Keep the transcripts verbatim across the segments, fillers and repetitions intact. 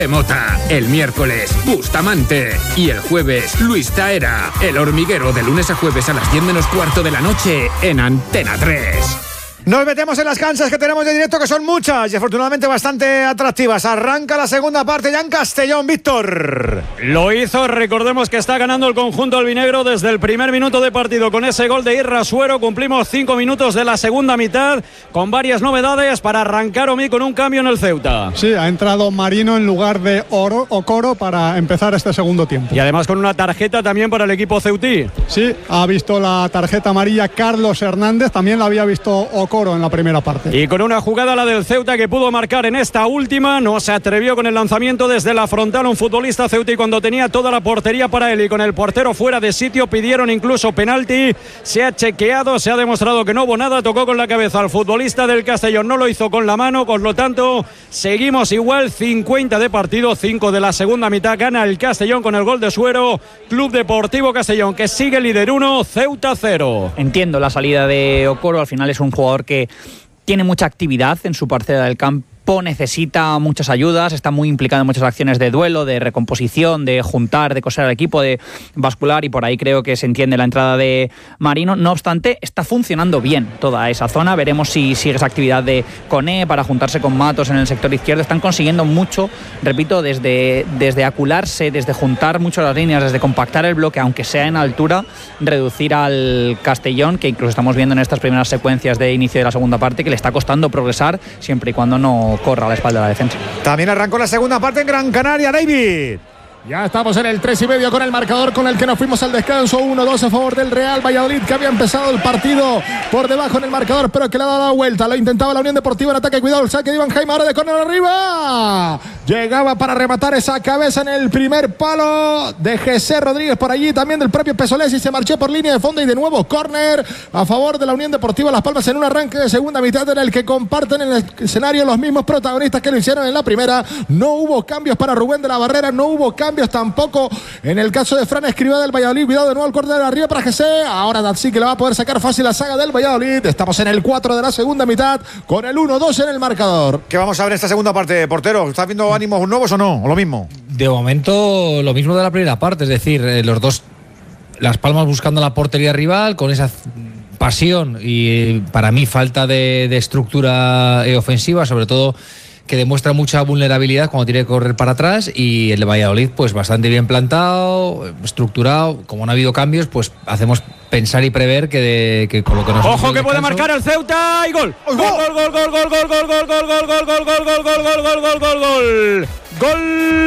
Mota, el miércoles Bustamante y el jueves Luis Taera, El Hormiguero, de lunes a jueves a las diez menos cuarto de la noche en Antena tres. Nos metemos en las canchas que tenemos de directo, que son muchas y afortunadamente bastante atractivas. Arranca la segunda parte ya en Castellón, Víctor. Lo hizo, recordemos que está ganando el conjunto albinegro desde el primer minuto de partido con ese gol de Irra Suero. Cumplimos cinco minutos de la segunda mitad con varias novedades para arrancar Omi con un cambio en el Ceuta. Sí, ha entrado Marino en lugar de Oro, Okoro para empezar este segundo tiempo. Y además con una tarjeta también para el equipo ceutí. Sí, ha visto la tarjeta amarilla Carlos Hernández, también la había visto Okoro en la primera parte. Y con una jugada, la del Ceuta, que pudo marcar en esta última, no se atrevió con el lanzamiento desde la frontal un futbolista ceutí cuando tenía toda la portería para él y con el portero fuera de sitio. Pidieron incluso penalti, se ha chequeado, se ha demostrado que no hubo nada, tocó con la cabeza al futbolista del Castellón, no lo hizo con la mano, por lo tanto seguimos igual. Cincuenta de partido, cinco de la segunda mitad, gana el Castellón con el gol de Suero. Club Deportivo Castellón, que sigue líder uno, Ceuta cero. Entiendo la salida de Okoro, al final es un jugador que tiene mucha actividad en su parcela del campo, necesita muchas ayudas, está muy implicado en muchas acciones de duelo, de recomposición, de juntar, de coser al equipo, de bascular, y por ahí creo que se entiende la entrada de Marino. No obstante, está funcionando bien toda esa zona. Veremos si sigue esa actividad de Coné para juntarse con Matos en el sector izquierdo. Están consiguiendo mucho, repito, desde, desde acularse, desde juntar mucho las líneas, desde compactar el bloque, aunque sea en altura, reducir al Castellón, que incluso estamos viendo en estas primeras secuencias de inicio de la segunda parte que le está costando progresar, siempre y cuando no corra a la espalda de la defensa. También arrancó la segunda parte en Gran Canaria, David. Ya estamos en el tres y medio con el marcador con el que nos fuimos al descanso. uno dos a favor del Real Valladolid, que había empezado el partido por debajo en el marcador, pero que le ha dado la vuelta. Lo intentaba la Unión Deportiva en ataque. Cuidado el saque de Iván Jaime, ahora de córner arriba. Llegaba para rematar esa cabeza en el primer palo de José Rodríguez, por allí también del propio Pesolés, y se marchó por línea de fondo. Y de nuevo córner a favor de la Unión Deportiva Las Palmas en un arranque de segunda mitad en el que comparten en el escenario los mismos protagonistas que lo hicieron en la primera. No hubo cambios para Rubén de la Barrera, no hubo cambios tampoco en el caso de Fran Escribá del Valladolid. Cuidado de nuevo el córner arriba para José. Ahora sí que le va a poder sacar fácil la saga del Valladolid. Estamos en el cuatro de la segunda mitad con el uno dos en el marcador. ¿Qué vamos a ver en esta segunda parte, portero? ¿Estás viendo ánimos nuevos o no? ¿O lo mismo? De momento lo mismo de la primera parte, es decir, eh, los dos, Las Palmas buscando la portería rival con esa pasión y eh, para mí falta de, de estructura eh, ofensiva, sobre todo que demuestra mucha vulnerabilidad cuando tiene que correr para atrás, y el Valladolid pues bastante bien plantado, estructurado. Como no ha habido cambios, pues hacemos pensar y prever que, de, que con lo que nos... Ojo que puede marcar el Ceuta y gol. Gol, gol, gol, gol, gol, gol, gol, gol, gol, gol, gol, gol, gol, gol, gol, gol, gol, gol, gol, gol. Gol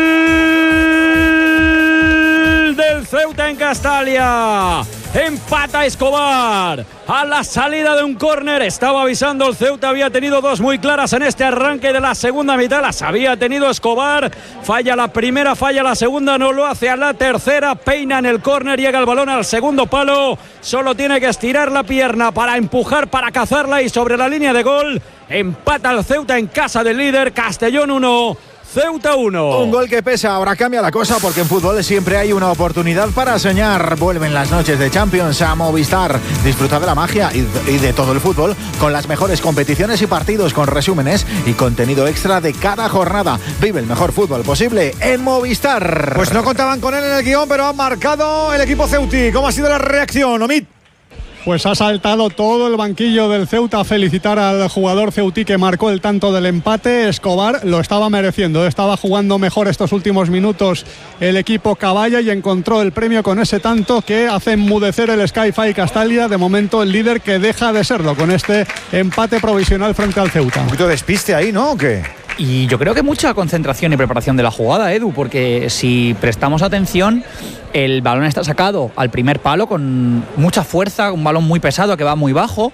del Ceuta en Castalia. Empata Escobar a la salida de un córner. Estaba avisando el Ceuta, había tenido dos muy claras en este arranque de la segunda mitad. Las había tenido Escobar. Falla la primera, falla la segunda, no lo hace a la tercera. Peina en el córner, llega el balón al segundo palo. Solo tiene que estirar la pierna para empujar, para cazarla, y sobre la línea de gol empata el Ceuta en casa del líder. Castellón uno, Ceuta uno. Un gol que pesa. Ahora cambia la cosa, porque en fútbol siempre hay una oportunidad para soñar. Vuelven las noches de Champions a Movistar. Disfruta de la magia y de todo el fútbol con las mejores competiciones y partidos, con resúmenes y contenido extra de cada jornada. Vive el mejor fútbol posible en Movistar. Pues no contaban con él en el guión, pero ha marcado el equipo ceutí. ¿Cómo ha sido la reacción, Omid? Pues ha saltado todo el banquillo del Ceuta a felicitar al jugador ceutí que marcó el tanto del empate. Escobar lo estaba mereciendo, estaba jugando mejor estos últimos minutos el equipo Caballa, y encontró el premio con ese tanto que hace enmudecer el Sky-Fi Castalia. De momento el líder, que deja de serlo con este empate provisional frente al Ceuta. Un poquito de despiste ahí, ¿no? ¿O qué? Y yo creo que mucha concentración y preparación de la jugada, Edu, porque si prestamos atención, el balón está sacado al primer palo con mucha fuerza, un balón muy pesado que va muy bajo,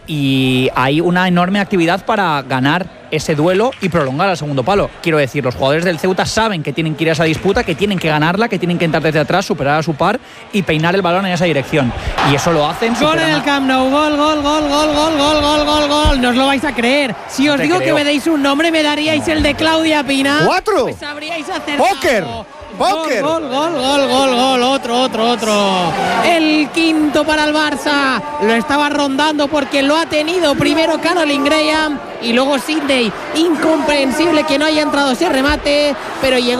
y hay una enorme actividad para ganar ese duelo y prolongar al segundo palo. Quiero decir, los jugadores del Ceuta saben que tienen que ir a esa disputa, que tienen que ganarla, que tienen que entrar desde atrás, superar a su par y peinar el balón en esa dirección. Y eso lo hacen. Gol en el Camp Nou, gol, gol, gol, gol, gol, gol, gol, gol, gol. No os lo vais a creer. Si os digo que me deis un nombre, me daríais el de Claudia Pina. ¡Cuatro! Pues habríais acertado. ¡Póker! ¡Póker! Gol, gol, gol, gol, gol, otro, otro, otro. El quinto para el Barça. Lo estaba rondando porque lo ha tenido primero Caroline Graham y luego Sidney. Incomprensible que no haya entrado ese remate, pero llegó